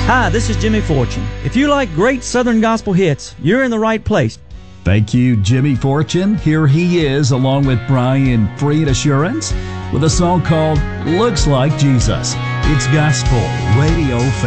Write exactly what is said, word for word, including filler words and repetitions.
Hi, this is Jimmy Fortune. If you like great Southern gospel hits, you're in the right place. Thank you, Jimmy Fortune. Here he is, along with Brian Freed Assurance, with a song called Looks Like Jesus. It's Gospel Radio Family.